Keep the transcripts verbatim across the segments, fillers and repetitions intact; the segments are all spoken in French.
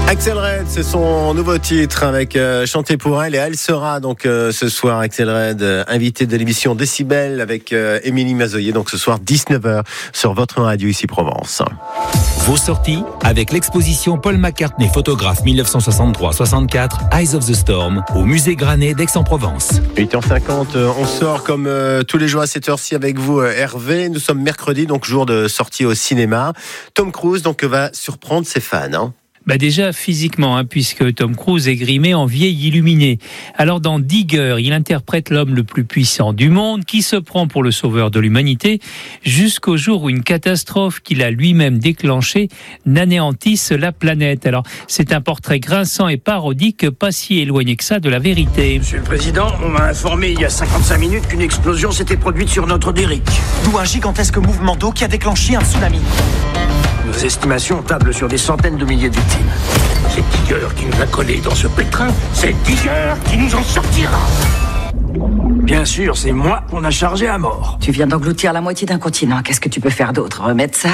Axel Red, c'est son nouveau titre avec euh, Chanter pour elle, et elle sera donc euh, ce soir, Axel Red, euh, invitée de l'émission Décibel avec euh, Émilie Mazoyer, donc ce soir dix-neuf heures sur votre radio ici Provence. Vos sorties avec l'exposition Paul McCartney photographe dix-neuf cent soixante-trois soixante-quatre Eyes of the Storm au musée Granet d'Aix-en-Provence. huit heures cinquante, euh, on sort comme euh, tous les jours à cette heure-ci avec vous euh, Hervé. Nous sommes mercredi, donc jour de sortie au cinéma. Tom Cruise donc va surprendre ses fans. Hein. Bah déjà physiquement, hein, puisque Tom Cruise est grimé en vieil illuminé. Alors dans Digger, il interprète l'homme le plus puissant du monde qui se prend pour le sauveur de l'humanité jusqu'au jour où une catastrophe qu'il a lui-même déclenchée n'anéantisse la planète. Alors c'est un portrait grinçant et parodique, pas si éloigné que ça de la vérité. Monsieur le Président, on m'a informé il y a cinquante-cinq minutes qu'une explosion s'était produite sur notre derrick. D'où un gigantesque mouvement d'eau qui a déclenché un tsunami. Nos estimations tablent sur des centaines de milliers de victimes. C'est Digger qui nous a collés dans ce pétrin. C'est Digger qui nous en sortira. Bien sûr, c'est moi qu'on a chargé à mort. Tu viens d'engloutir la moitié d'un continent. Qu'est-ce que tu peux faire d'autre? Remettre ça?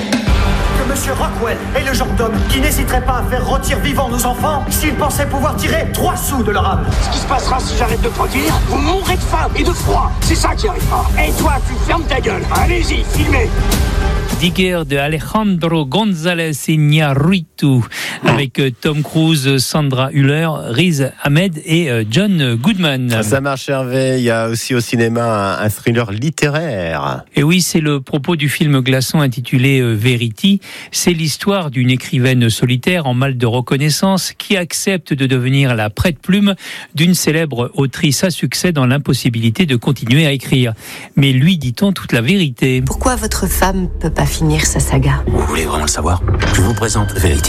Que Monsieur Rockwell est le genre d'homme qui n'hésiterait pas à faire rôtir vivants nos enfants s'il pensait pouvoir tirer trois sous de leur âme. Ce qui se passera si j'arrête de produire, vous mourrez de faim et de froid. C'est ça qui arrivera. Et toi, tu fermes ta gueule. Allez-y, filmez. Digger de Alejandro González Iñárritu avec Tom Cruise, Sandra Hüller, Riz Ahmed et John Goodman. Ça marche Hervé, il y a aussi au cinéma un thriller littéraire. Et oui, c'est le propos du film glaçant intitulé Verity. C'est l'histoire d'une écrivaine solitaire en mal de reconnaissance qui accepte de devenir la prête-plume d'une célèbre autrice à succès dans l'impossibilité de continuer à écrire. Mais lui dit-on toute la vérité. Pourquoi votre femme peut pas finir sa saga? Vous voulez vraiment le savoir? Je vous présente Verity.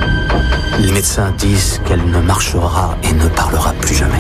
Les médecins disent qu'elle ne marchera et ne parlera plus jamais.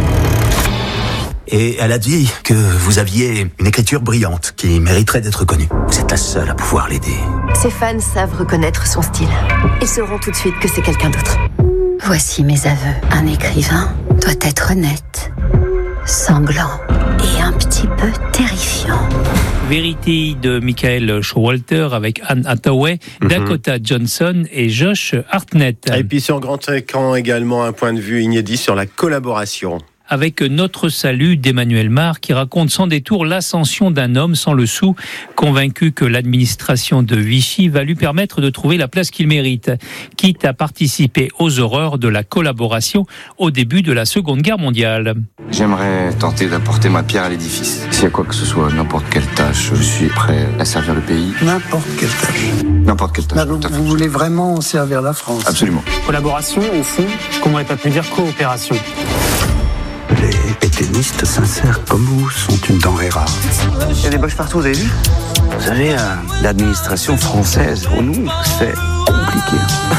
Et elle a dit que vous aviez une écriture brillante qui mériterait d'être connue. Vous êtes la seule à pouvoir l'aider. Ses fans savent reconnaître son style et sauront tout de suite que c'est quelqu'un d'autre. Voici mes aveux. Un écrivain doit être honnête, sanglant et un petit peu terrifiant. Verity de Michael Showalter avec Anne Hathaway, mm-hmm. Dakota Johnson et Josh Hartnett. Et puis sur grand écran également un point de vue inédit sur la collaboration. Avec Notre salut d'Emmanuel Mar qui raconte sans détour l'ascension d'un homme sans le sou, convaincu que l'administration de Vichy va lui permettre de trouver la place qu'il mérite, quitte à participer aux horreurs de la collaboration au début de la Seconde Guerre mondiale. J'aimerais tenter d'apporter ma pierre à l'édifice. S'il y a quoi que ce soit, n'importe quelle tâche, je suis prêt à servir le pays. N'importe quelle tâche. N'importe quelle tâche. Bah, vous, vous voulez vraiment servir la France? Absolument. Collaboration, au fond, qu'on n'aurait pas pu dire coopération. Les pétainistes sincères comme vous sont une denrée rare. Il y a des boches partout, vous avez vu? Vous savez, euh, l'administration française, pour nous, c'est compliqué.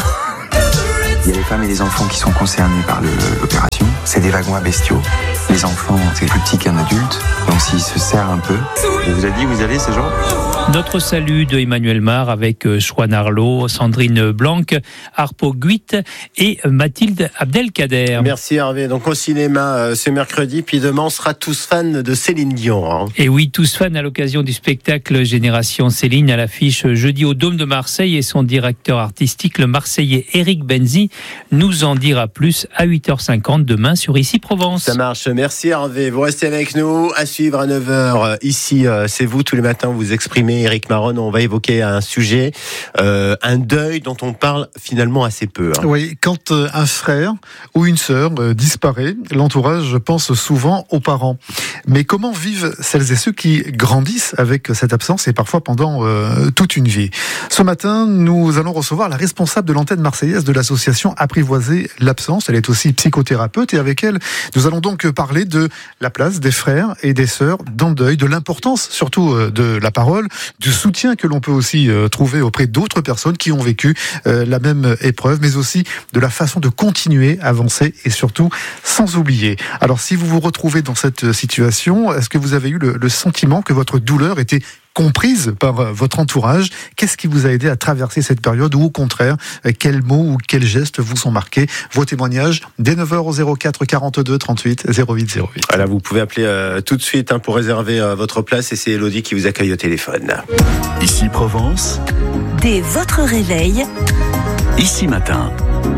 Il y a les femmes et les enfants qui sont concernés par le, l'opération. C'est des wagons à bestiaux. Les enfants, c'est plus petit qu'un adulte. Donc s'ils se serrent un peu. On vous a dit où vous allez, ces gens? Notre salut de Emmanuel Mar avec Swan Arlo, Sandrine Blanc, Harpo Guit et Mathilde Abdelkader. Merci Hervé. Donc au cinéma ce mercredi, puis demain on sera tous fans de Céline Dion. Hein. Et oui, tous fans à l'occasion du spectacle Génération Céline à l'affiche jeudi au Dôme de Marseille, et son directeur artistique, le Marseillais Eric Benzi, nous en dira plus à huit heures cinquante demain sur Ici Provence. Ça marche. Merci Hervé. Vous restez avec nous. À suivre à neuf heures. Ici, c'est vous tous les matins, vous vous exprimez. Éric Maron, on va évoquer un sujet, euh, un deuil dont on parle finalement assez peu. Hein. Oui, quand euh, un frère ou une sœur euh, disparaît, l'entourage pense souvent aux parents. Mais comment vivent celles et ceux qui grandissent avec cette absence et parfois pendant euh, toute une vie? Ce matin, nous allons recevoir la responsable de l'antenne marseillaise de l'association Apprivoiser l'absence. Elle est aussi psychothérapeute, et avec elle, nous allons donc parler de la place des frères et des sœurs dans le deuil, de l'importance surtout euh, de la parole, du soutien que l'on peut aussi euh, trouver auprès d'autres personnes qui ont vécu euh, la même épreuve, mais aussi de la façon de continuer à avancer et surtout sans oublier. Alors si vous vous retrouvez dans cette situation, est-ce que vous avez eu le, le sentiment que votre douleur était comprise par votre entourage? Qu'est-ce qui vous a aidé à traverser cette période, ou au contraire, quels mots ou quels gestes vous ont marqué? Vos témoignages dès neuf heures au zéro quatre quarante-deux trente-huit zéro huit zéro huit. Voilà, vous pouvez appeler euh, tout de suite hein, pour réserver euh, votre place, et c'est Elodie qui vous accueille au téléphone. Ici Provence. Dès votre réveil. Ici matin.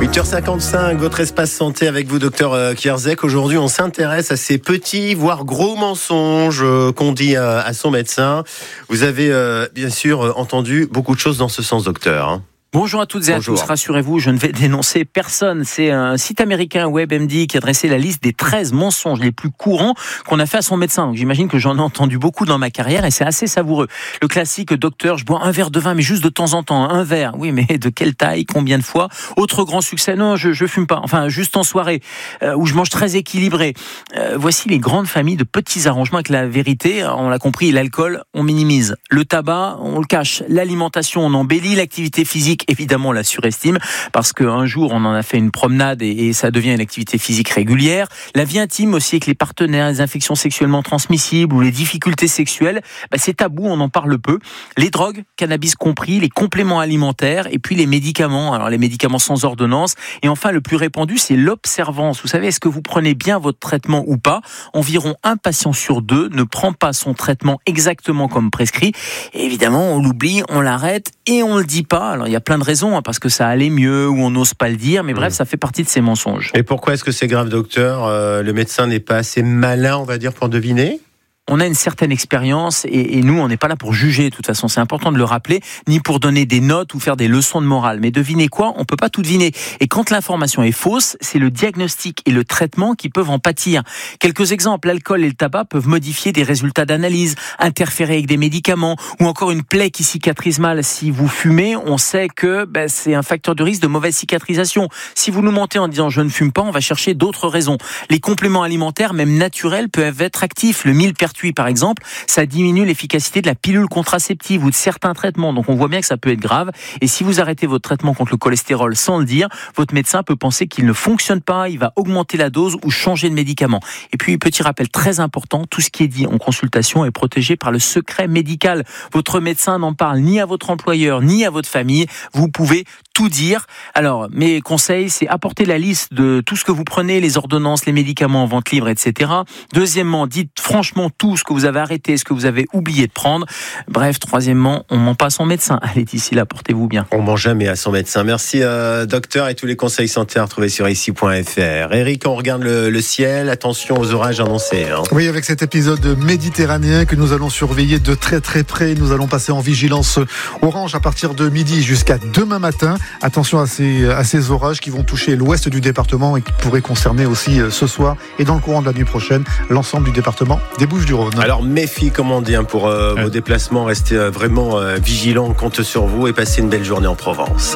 huit heures cinquante-cinq, votre espace santé avec vous, docteur Kierzek. Aujourd'hui, on s'intéresse à ces petits, voire gros mensonges qu'on dit à, à son médecin. Vous avez euh, bien sûr entendu beaucoup de choses dans ce sens, docteur. Hein. Bonjour à toutes et Bonjour. à tous, rassurez-vous, je ne vais dénoncer personne. C'est un site américain, WebMD, qui a dressé la liste des treize mensonges les plus courants qu'on a fait à son médecin. Donc j'imagine que j'en ai entendu beaucoup dans ma carrière et c'est assez savoureux. Le classique, docteur, je bois un verre de vin, mais juste de temps en temps, un verre. Oui, mais de quelle taille, combien de fois? Autre grand succès, non, je, je fume pas. Enfin, juste en soirée, euh, où je mange très équilibré. Euh, voici les grandes familles de petits arrangements avec la vérité. On l'a compris, l'alcool, on minimise. Le tabac, on le cache. L'alimentation, on embellit. L'activité physique, évidemment, on la surestime parce qu'un jour, on en a fait une promenade et, et ça devient une activité physique régulière. La vie intime aussi avec les partenaires, les infections sexuellement transmissibles ou les difficultés sexuelles, bah, c'est tabou, on en parle peu. Les drogues, cannabis compris, les compléments alimentaires et puis les médicaments. Alors les médicaments sans ordonnance. Et enfin, le plus répandu, c'est l'observance. Vous savez, est-ce que vous prenez bien votre traitement ou pas? Environ un patient sur deux ne prend pas son traitement exactement comme prescrit. Et évidemment, on l'oublie, on l'arrête et on le dit pas. Alors il y a plein de raisons, hein, parce que ça allait mieux ou on n'ose pas le dire, mais bref, mmh. ça fait partie de ces mensonges. Et pourquoi est-ce que c'est grave, docteur? euh, Le médecin n'est pas assez malin, on va dire, pour deviner? On a une certaine expérience et, et nous, on n'est pas là pour juger. De toute façon, c'est important de le rappeler, ni pour donner des notes ou faire des leçons de morale. Mais devinez quoi? On peut pas tout deviner. Et quand l'information est fausse, c'est le diagnostic et le traitement qui peuvent en pâtir. Quelques exemples, l'alcool et le tabac peuvent modifier des résultats d'analyse, interférer avec des médicaments ou encore une plaie qui cicatrise mal. Si vous fumez, on sait que ben, c'est un facteur de risque de mauvaise cicatrisation. Si vous nous mentez en disant je ne fume pas, on va chercher d'autres raisons. Les compléments alimentaires, même naturels, peuvent être actifs. Le millepertuis, par exemple, ça diminue l'efficacité de la pilule contraceptive ou de certains traitements. Donc on voit bien que ça peut être grave. Et si vous arrêtez votre traitement contre le cholestérol sans le dire, votre médecin peut penser qu'il ne fonctionne pas, il va augmenter la dose ou changer de médicament. Et puis, petit rappel très important, tout ce qui est dit en consultation est protégé par le secret médical. Votre médecin n'en parle ni à votre employeur, ni à votre famille. Vous pouvez tout dire. Alors, mes conseils, c'est apporter la liste de tout ce que vous prenez, les ordonnances, les médicaments en vente libre, et cetera. Deuxièmement, dites franchement tout ce que vous avez arrêté, ce que vous avez oublié de prendre. Bref, troisièmement, on ment pas à son médecin. Allez, d'ici là, portez-vous bien. On ment jamais à son médecin. Merci, euh, docteur, et tous les conseils santé à retrouver sur ici point f r. Eric, on regarde le, le ciel. Attention aux orages annoncés. Hein. Oui, avec cet épisode méditerranéen que nous allons surveiller de très très près. Nous allons passer en vigilance orange à partir de midi jusqu'à demain matin. Attention à ces, à ces orages qui vont toucher l'ouest du département et qui pourraient concerner aussi ce soir et dans le courant de la nuit prochaine l'ensemble du département des Bouches-du-Rhône. Alors méfie, comme on dit, hein, pour euh, vos déplacements, restez euh, vraiment euh, vigilants, on compte sur vous et passez une belle journée en Provence.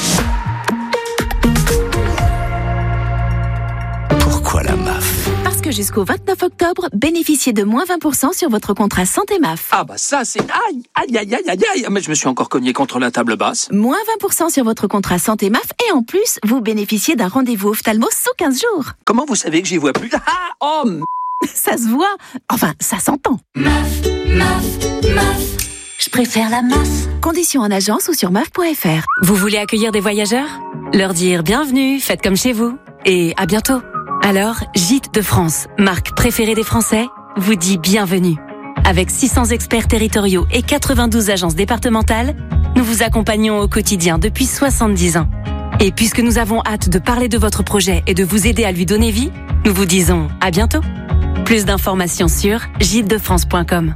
Pourquoi la M A F? Parce que jusqu'au vingt-neuf octobre, bénéficiez de moins vingt pour cent sur votre contrat santé M A F. Ah bah ça c'est... Aïe, aïe, aïe, aïe, aïe, aïe. Mais je me suis encore cogné contre la table basse. Moins vingt pour cent sur votre contrat santé M A F et en plus, vous bénéficiez d'un rendez-vous ophtalmo sous quinze jours. Comment vous savez que j'y vois plus? Ah, oh m... Ça se voit. Enfin, ça s'entend. M A F, M A F, M A F. Je préfère la M A F. Conditions en agence ou sur M A F point F R. Vous voulez accueillir des voyageurs? Leur dire bienvenue, faites comme chez vous. Et à bientôt. Alors, Gîtes de France, marque préférée des Français, vous dit bienvenue. Avec six cents experts territoriaux et quatre-vingt-douze agences départementales, nous vous accompagnons au quotidien depuis soixante-dix ans. Et puisque nous avons hâte de parler de votre projet et de vous aider à lui donner vie, nous vous disons à bientôt. Plus d'informations sur gîtes de france point com.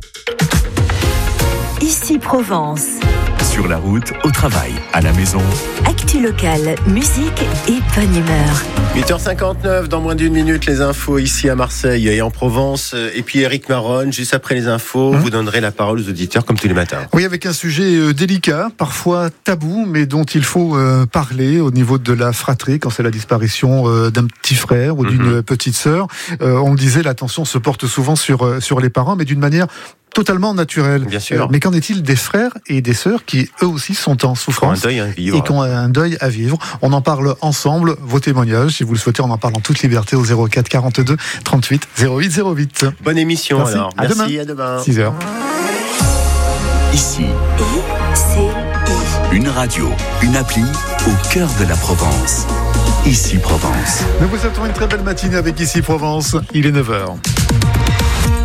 Ici Provence. Sur la route, au travail, à la maison. Actu locale, musique et bonne humeur. huit heures cinquante-neuf, dans moins d'une minute, les infos ici à Marseille et en Provence. Et puis Eric Maronne, juste après les infos, mmh. vous donnerez la parole aux auditeurs comme tous les matins. Oui, avec un sujet délicat, parfois tabou, mais dont il faut euh, parler au niveau de la fratrie, quand c'est la disparition euh, d'un petit frère ou d'une mmh. petite sœur. Euh, on le disait, l'attention se porte souvent sur, sur les parents, mais d'une manière totalement naturel. Bien sûr. Mais qu'en est-il des frères et des sœurs qui, eux aussi, sont en souffrance un deuil à vivre. et qui ont un deuil à vivre? On en parle ensemble. Vos témoignages, si vous le souhaitez, on en parle en toute liberté au zéro quatre quarante-deux trente-huit zéro huit zéro huit. Bonne émission. Merci. Alors. À Merci, demain. à demain. six heures. Ici, I-C-I. une radio, une appli au cœur de la Provence. Ici Provence. Nous vous souhaitons une très belle matinée avec Ici Provence. Il est neuf heures.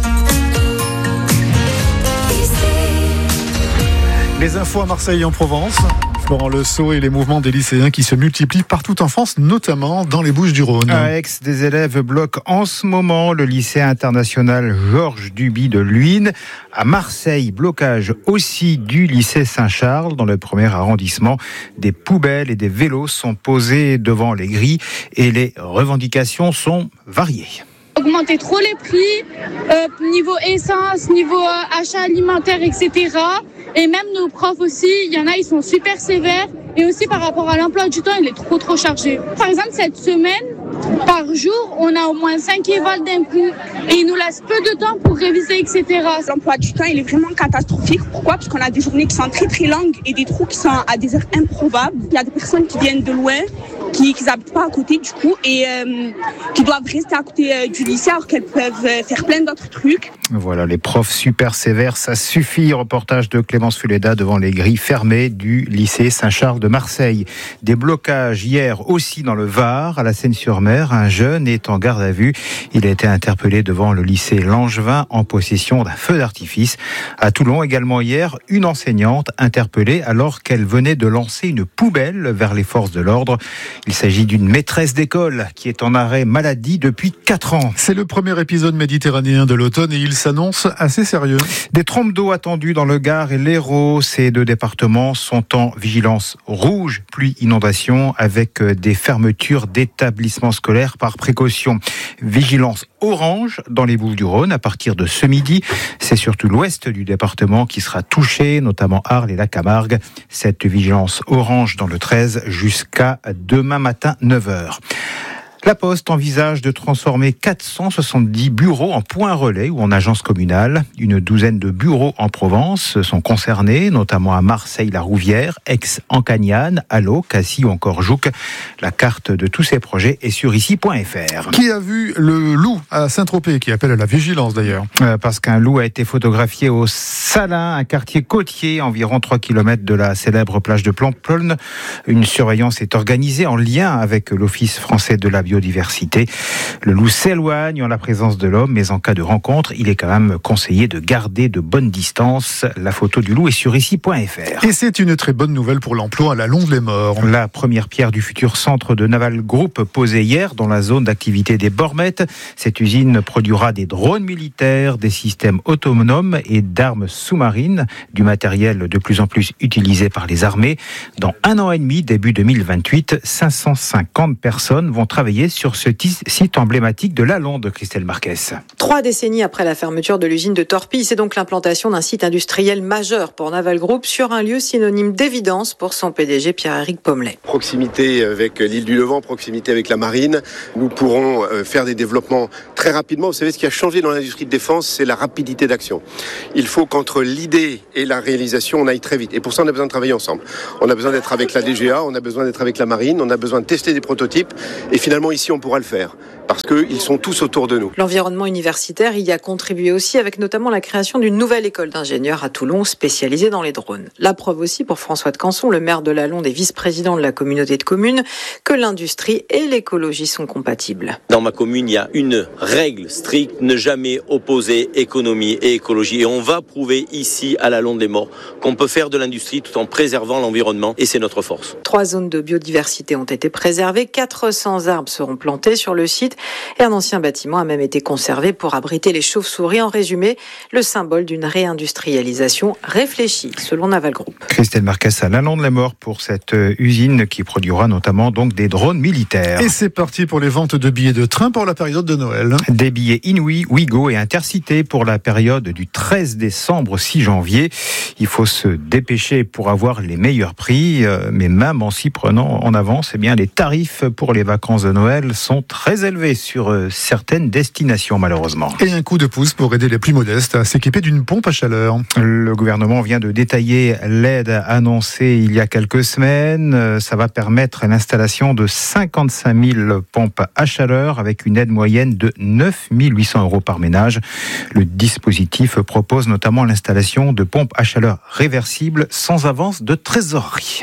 Les infos à Marseille et en Provence. Laurent Le Sceau, et les mouvements des lycéens qui se multiplient partout en France, notamment dans les Bouches-du-Rhône. À Aix, des élèves bloquent en ce moment le lycée international Georges Duby de Luynes. À Marseille, blocage aussi du lycée Saint-Charles. Dans le premier arrondissement, des poubelles et des vélos sont posés devant les grilles et les revendications sont variées. Augmenter trop les prix, euh, niveau essence, niveau euh, achat alimentaire, et cetera. Et même nos profs aussi, il y en a, ils sont super sévères. Et aussi par rapport à l'emploi du temps, il est trop trop chargé. Par exemple, cette semaine, par jour, on a au moins cinq évols d'un coup. Et il nous laisse peu de temps pour réviser, et cetera. L'emploi du temps, il est vraiment catastrophique. Pourquoi ? Parce qu'on a des journées qui sont très très longues et des trous qui sont à des heures improbables. Il y a des personnes qui viennent de loin, qui n'habitent pas à côté du coup, et euh, qui doivent rester à côté euh, du lycée alors qu'elles peuvent euh, faire plein d'autres trucs. Voilà, les profs super sévères, ça suffit. Reportage de Clémence Fuleda devant les grilles fermées du lycée Saint-Charles de Marseille. Des blocages hier aussi dans le Var, à la Seine-sur-Mer. Un jeune est en garde à vue. Il a été interpellé devant le lycée Langevin en possession d'un feu d'artifice. À Toulon également hier, une enseignante interpellée alors qu'elle venait de lancer une poubelle vers les forces de l'ordre. Il s'agit d'une maîtresse d'école qui est en arrêt maladie depuis quatre ans. C'est le premier épisode méditerranéen de l'automne et il s'annonce assez sérieux. Des trompes d'eau attendues dans le Gard et l'Hérault. Ces deux départements sont en vigilance rouge, pluie, inondation, avec des fermetures d'établissements scolaires par précaution. Vigilance orange dans les Bouches-du-Rhône à partir de ce midi. C'est surtout l'ouest du département qui sera touché, notamment Arles et la Camargue. Cette vigilance orange dans le treize jusqu'à demain matin neuf heures. La Poste envisage de transformer quatre cent soixante-dix bureaux en points relais ou en agences communales. Une douzaine de bureaux en Provence sont concernés, notamment à Marseille-la-Rouvière, Aix-en-Cagnanes, Allo, Cassis ou encore Jouques. La carte de tous ces projets est sur ici point f r. Qui a vu le loup à Saint-Tropez, qui appelle à la vigilance d'ailleurs euh, Parce qu'un loup a été photographié au Salin, un quartier côtier, environ trois kilomètres de la célèbre plage de Pamplonne. Une surveillance est organisée en lien avec l'Office français de la biodiversité. Le loup s'éloigne en la présence de l'homme, mais en cas de rencontre, il est quand même conseillé de garder de bonnes distances. La photo du loup est sur ici point f r. Et c'est une très bonne nouvelle pour l'emploi à la Londe-les-Morts. La première pierre du futur centre de Naval Group posée hier dans la zone d'activité des Bormettes. Cette usine produira des drones militaires, des systèmes autonomes et d'armes sous-marines, du matériel de plus en plus utilisé par les armées. Dans un an et demi, début deux mille vingt-huit, cinq cent cinquante personnes vont travailler sur ce site emblématique de la Londe, Christelle Marquez. Trois décennies après la fermeture de l'usine de Torpille, c'est donc l'implantation d'un site industriel majeur pour Naval Group sur un lieu synonyme d'évidence pour son P D G Pierre-Éric Pommelet. Proximité avec l'île du Levant, proximité avec la marine, nous pourrons faire des développements très rapidement. Vous savez, ce qui a changé dans l'industrie de défense, c'est la rapidité d'action. Il faut qu'entre l'idée et la réalisation, on aille très vite. Et pour ça, on a besoin de travailler ensemble. On a besoin d'être avec la D G A, on a besoin d'être avec la marine, on a besoin de tester des prototypes. Et finalement, ici, on pourra le faire, parce qu'ils sont tous autour de nous. L'environnement universitaire y a contribué aussi, avec notamment la création d'une nouvelle école d'ingénieurs à Toulon, spécialisée dans les drones. La preuve aussi pour François de Canson, le maire de la Londe et vice-président de la communauté de communes, que l'industrie et l'écologie sont compatibles. Dans ma commune, il y a une règle stricte, ne jamais opposer économie et écologie. Et on va prouver ici, à la Londe-les-Morts, qu'on peut faire de l'industrie tout en préservant l'environnement, et c'est notre force. Trois zones de biodiversité ont été préservées, quatre cents arbres seront plantés sur le site et un ancien bâtiment a même été conservé pour abriter les chauves-souris. En résumé, le symbole d'une réindustrialisation réfléchie, selon Naval Group. Christelle Marquez à la Londe-les-Morts pour cette usine qui produira notamment donc des drones militaires. Et c'est parti pour les ventes de billets de train pour la période de Noël. Des billets Inouï, Ouigo et Intercité pour la période du treize décembre au six janvier. Il faut se dépêcher pour avoir les meilleurs prix, mais même en s'y prenant en avance, eh bien les tarifs pour les vacances de Noël sont très élevés sur certaines destinations malheureusement. Et un coup de pouce pour aider les plus modestes à s'équiper d'une pompe à chaleur. Le gouvernement vient de détailler l'aide annoncée il y a quelques semaines. Ça va permettre l'installation de cinquante-cinq mille pompes à chaleur avec une aide moyenne de neuf mille huit cents euros par ménage. Le dispositif propose notamment l'installation de pompes à chaleur réversibles sans avance de trésorerie.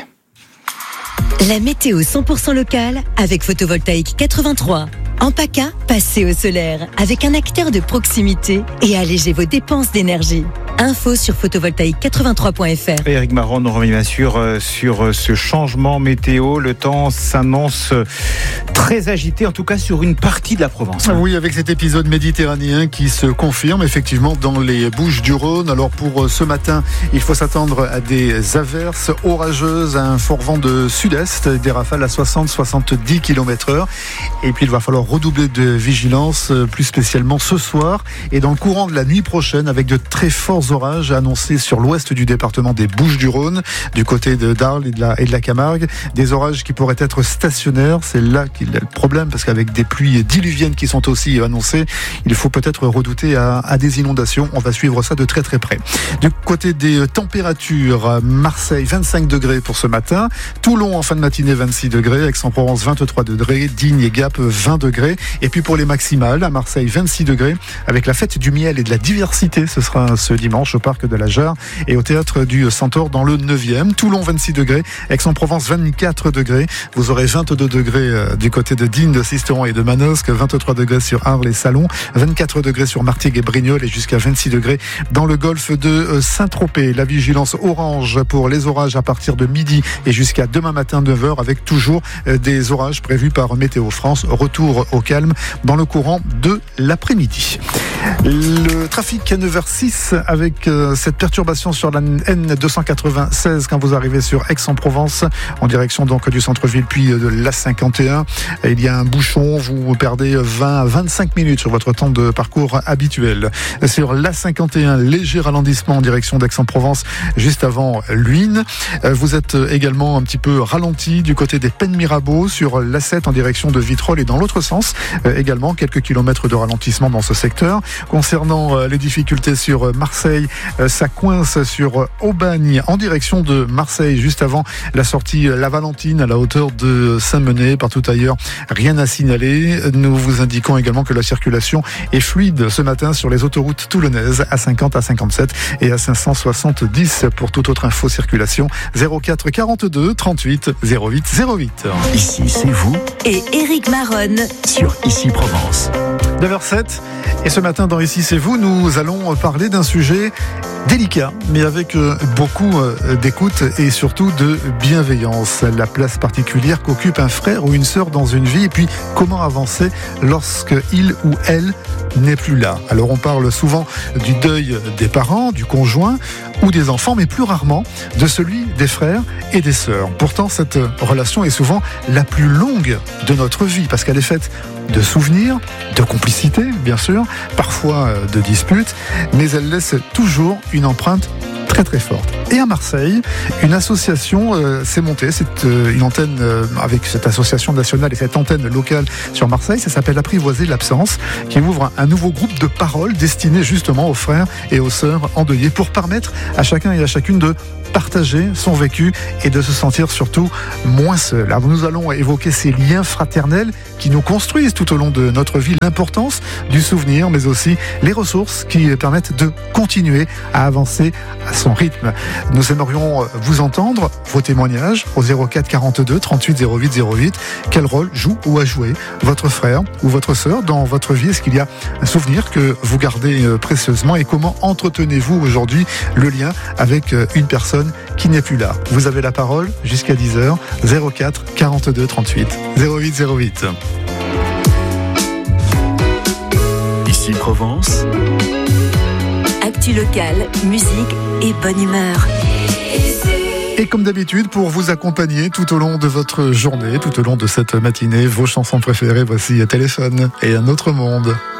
La météo cent pour cent locale avec Photovoltaïque quatre-vingt-trois. En PACA, passez au solaire avec un acteur de proximité et allégez vos dépenses d'énergie. Info sur photovoltaïque quatre-vingt-trois point f r. Éric Marron nous remet bien sûr euh, sur euh, ce changement météo. Le temps s'annonce euh, très agité, en tout cas sur une partie de la Provence. Oui, avec cet épisode méditerranéen qui se confirme effectivement dans les Bouches-du-Rhône. Alors pour euh, ce matin, il faut s'attendre à des averses orageuses, à un fort vent de sud-est, des rafales à soixante à soixante-dix kilomètres heure. Et puis il va falloir redoubler de vigilance, euh, plus spécialement ce soir et dans le courant de la nuit prochaine, avec de très forts orages annoncés sur l'ouest du département des Bouches-du-Rhône, du côté de d'Arles et de la, et de la Camargue. Des orages qui pourraient être stationnaires. C'est là qu'il y a le problème, parce qu'avec des pluies diluviennes qui sont aussi annoncées, il faut peut-être redouter à, à des inondations. On va suivre ça de très très près. Du côté des températures, Marseille vingt-cinq degrés pour ce matin, Toulon en fin de matinée vingt-six degrés, Aix-en-Provence vingt-trois degrés, Digne et Gap vingt degrés. Et puis pour les maximales, à Marseille vingt-six degrés, avec la fête du miel et de la diversité, ce sera ce dimanche au parc de la Jarre et au théâtre du Centaure dans le neuvième. Toulon vingt-six degrés, Aix-en-Provence vingt-quatre degrés. Vous aurez vingt-deux degrés du côté de Digne, de Sisteron et de Manosque, vingt-trois degrés sur Arles et Salon, vingt-quatre degrés sur Martigues et Brignoles et jusqu'à vingt-six degrés dans le golfe de Saint-Tropez. La vigilance orange pour les orages à partir de midi et jusqu'à demain matin neuf heures, avec toujours des orages prévus par Météo France. Retour au calme dans le courant de l'après-midi. Le trafic à neuf heures six avec euh, cette perturbation sur la N deux cent quatre-vingt-seize quand vous arrivez sur Aix-en-Provence en direction donc du centre-ville puis de l'A cinquante et un. Il y a un bouchon, vous perdez vingt à vingt-cinq minutes sur votre temps de parcours habituel. Sur l'A cinquante et un, léger ralentissement en direction d'Aix-en-Provence juste avant Luynes. Vous êtes également un petit peu ralenti du côté des Pennes-Mirabeau sur l'A sept en direction de Vitrolles et dans l'autre sens. Également quelques kilomètres de ralentissement dans ce secteur. Concernant les difficultés sur Marseille, ça coince sur Aubagne en direction de Marseille juste avant la sortie La Valentine à la hauteur de Saint-Menet. Partout ailleurs, rien à signaler. Nous vous indiquons également que la circulation est fluide ce matin sur les autoroutes toulonnaises A cinquante, A cinquante-sept et A cinq cent soixante-dix. Pour toute autre info circulation, zéro quatre quarante-deux trente-huit zéro huit zéro huit. Ici, c'est vous et Éric Marron sur Ici Provence. neuf heures sept. Et ce matin, dans Ici c'est vous, nous allons parler d'un sujet délicat, mais avec beaucoup d'écoute et surtout de bienveillance. La place particulière qu'occupe un frère ou une sœur dans une vie, et puis comment avancer lorsque il ou elle n'est plus là. Alors on parle souvent du deuil des parents, du conjoint ou des enfants, mais plus rarement de celui des frères et des sœurs. Pourtant, cette relation est souvent la plus longue de notre vie, parce qu'elle est faite de souvenirs, de complicité, bien sûr, parfois de disputes, mais elle laisse toujours une empreinte très très forte. Et à Marseille, une association euh, s'est montée, c'est euh, une antenne euh, avec cette association nationale et cette antenne locale sur Marseille, ça s'appelle Apprivoiser l'absence, qui ouvre un, un nouveau groupe de paroles destiné justement aux frères et aux sœurs endeuillés pour permettre à chacun et à chacune de partager son vécu et de se sentir surtout moins seul. Alors nous allons évoquer ces liens fraternels qui nous construisent tout au long de notre vie, l'importance du souvenir, mais aussi les ressources qui permettent de continuer à avancer à son rythme. Nous aimerions vous entendre, vos témoignages au zéro quatre quarante-deux trente-huit zéro huit zéro huit. Quel rôle joue ou a joué votre frère ou votre sœur dans votre vie? Est-ce qu'il y a un souvenir que vous gardez précieusement et comment entretenez-vous aujourd'hui le lien avec une personne qui n'est plus là? Vous avez la parole jusqu'à dix heures, zéro quatre quarante-deux trente-huit zéro huit zéro huit. Ici Provence. Actu locale, musique et bonne humeur. Et comme d'habitude, pour vous accompagner tout au long de votre journée, tout au long de cette matinée, vos chansons préférées, voici Téléphone et Un autre monde.